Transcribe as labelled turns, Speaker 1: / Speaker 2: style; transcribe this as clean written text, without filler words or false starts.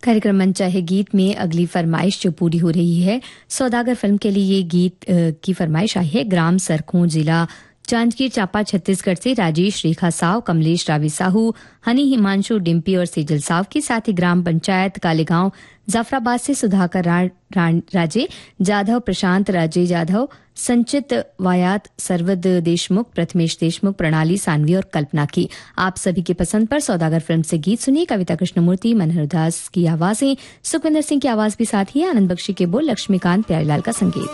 Speaker 1: कार्यक्रम मन चाहे गीत में अगली फरमाइश जो पूरी हो रही है, सौदागर फिल्म के लिए ये गीत की फरमाइश आई है। ग्राम सरखों, जिला जांजगीर चांपा, छत्तीसगढ़ से राजेश, रेखा साव, कमलेश, रावी साहू, हनी, हिमांशु, डिम्पी और सेजल साव के साथ ही ग्राम पंचायत कालेगांव जाफराबाद से सुधाकर राजे जाधव, प्रशांत राजे जाधव, संचित वायात, सरवद देशमुख, प्रथमेश देशमुख, प्रणाली सानवी और कल्पना की। आप सभी की पसंद पर सौदागर फिल्म से गीत सुनिए। कविता कृष्णमूर्ति, मनोहर दास की आवाजें, सुखविंदर सिंह की आवाज भी साथ ही है, आनंद बख्शी के बोल, लक्ष्मीकांत प्यारीलाल का संगीत।